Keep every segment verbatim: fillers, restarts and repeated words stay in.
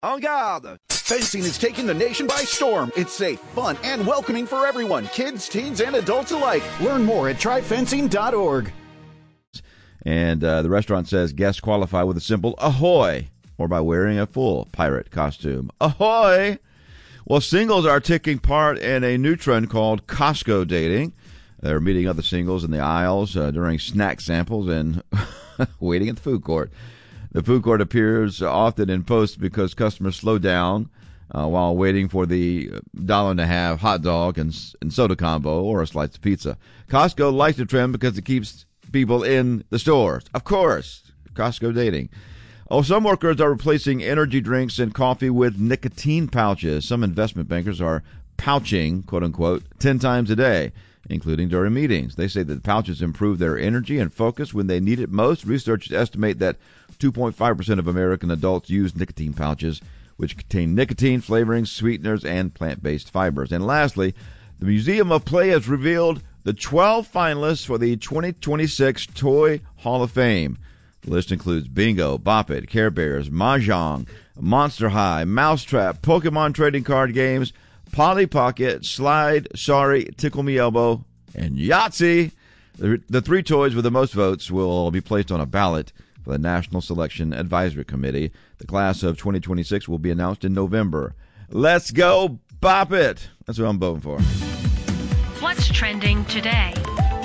En garde! Fencing is taking the nation by storm. It's safe, fun, and welcoming for everyone, kids, teens, and adults alike. Learn more at try fencing dot org. And uh, the restaurant says guests qualify with a simple ahoy or by wearing a full pirate costume. Ahoy! Well, singles are taking part in a new trend called Costco dating. They're meeting other singles in the aisles uh, during snack samples and waiting at the food court. The food court appears often in posts because customers slow down uh, while waiting for the dollar and a half hot dog and, and soda combo or a slice of pizza. Costco likes the trend because it keeps people in the stores. Of course, Costco dating. Oh, some workers are replacing energy drinks and coffee with nicotine pouches. Some investment bankers are pouching, quote unquote, ten times a day, including during meetings. They say that the pouches improve their energy and focus when they need it most. Researchers estimate that two point five percent of American adults use nicotine pouches, which contain nicotine, flavorings, sweeteners, and plant-based fibers. And lastly, the Museum of Play has revealed the twelve finalists for the twenty twenty-six Toy Hall of Fame. The list includes Bingo, Bop It, Care Bears, Mahjong, Monster High, Mousetrap, Pokemon trading card games, Polly Pocket, Slide, Sorry, Tickle Me Elbow, and Yahtzee. The, the three toys with the most votes will be placed on a ballot for the National Selection Advisory Committee. The class of twenty twenty-six will be announced in November. Let's go Bop It! That's what I'm voting for. What's trending today?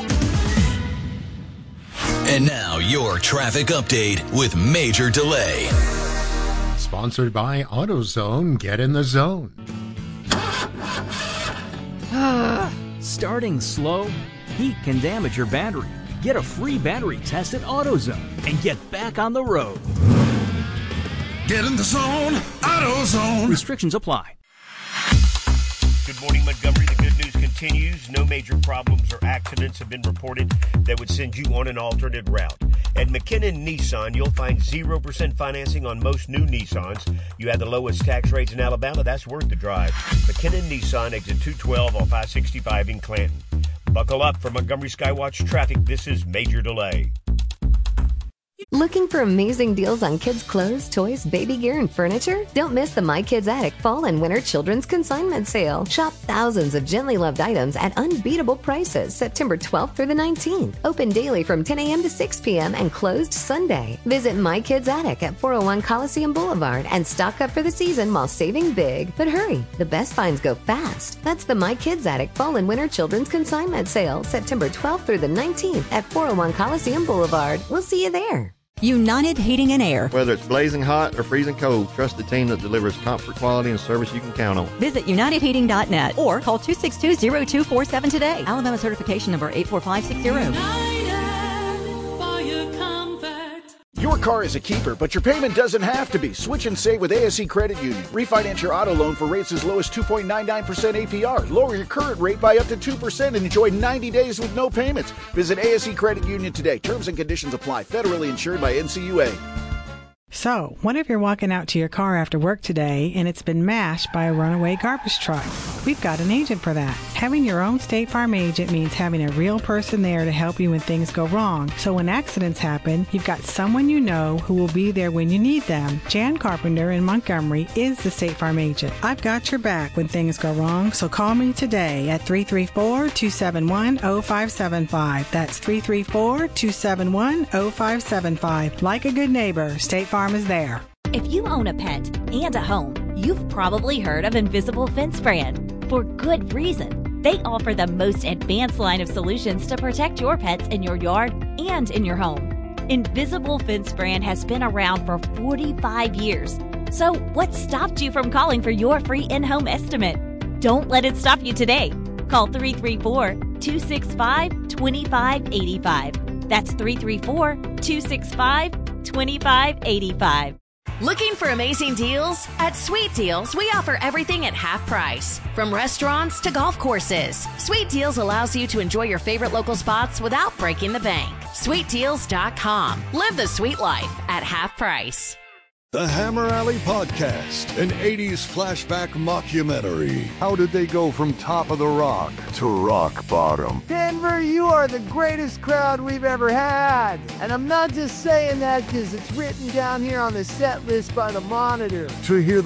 And now your traffic update with Major Delay. Sponsored by AutoZone. Get in the zone. Starting slow? Heat can damage your battery. Get a free battery test at AutoZone and get back on the road. Get in the zone, AutoZone. Restrictions apply. Good morning, Montgomery. The good news continues. No major problems or accidents have been reported that would send you on an alternate route. At McKinnon Nissan, you'll find zero percent financing on most new Nissans. You have the lowest tax rates in Alabama. That's worth the drive. McKinnon Nissan, exit two twelve off I sixty-five in Clanton. Buckle up for Montgomery Skywatch traffic. This is Major Delay. Looking for amazing deals on kids' clothes, toys, baby gear, and furniture? Don't miss the My Kids Attic Fall and Winter Children's Consignment Sale. Shop thousands of gently loved items at unbeatable prices September twelfth through the nineteenth. Open daily from ten a.m. to six p.m. and closed Sunday. Visit My Kids Attic at four oh one Coliseum Boulevard and stock up for the season while saving big. But hurry, the best finds go fast. That's the My Kids Attic Fall and Winter Children's Consignment Sale September twelfth through the nineteenth at four oh one Coliseum Boulevard. We'll see you there. United Heating and Air. Whether it's blazing hot or freezing cold, trust the team that delivers comfort, quality, and service you can count on. Visit united heating dot net or call two six two, zero two four seven today. Alabama certification number eight four five six zero. Your car is a keeper, but your payment doesn't have to be. Switch and save with A S E Credit Union. Refinance your auto loan for rates as low as two point nine nine percent A P R. Lower your current rate by up to two percent and enjoy ninety days with no payments. Visit A S E Credit Union today. Terms and conditions apply. Federally insured by N C U A. So, what if you're walking out to your car after work today and it's been mashed by a runaway garbage truck? We've got an agent for that. Having your own State Farm agent means having a real person there to help you when things go wrong. So when accidents happen, you've got someone you know who will be there when you need them. Jan Carpenter in Montgomery is the State Farm agent. I've got your back when things go wrong, so call me today at three three four, two seven one, zero five seven five. That's three three four, two seven one, zero five seven five. Like a good neighbor, State Farm is there. If you own a pet and a home, you've probably heard of Invisible Fence Brand. For good reason. They offer the most advanced line of solutions to protect your pets in your yard and in your home. Invisible Fence Brand has been around for forty-five years. So what stopped you from calling for your free in-home estimate? Don't let it stop you today. Call three three four, two six five, two five eight five. That's three three four, two six five, two five eight five. Looking for amazing deals? At Sweet Deals, we offer everything at half price. From restaurants to golf courses, Sweet Deals allows you to enjoy your favorite local spots without breaking the bank. sweet deals dot com. Live the sweet life at half price. The Hammer Alley Podcast, an eighties flashback mockumentary. How did they go from top of the rock to rock bottom? Denver, you are the greatest crowd we've ever had. And I'm not just saying that because it's written down here on the set list by the Monitor. To hear the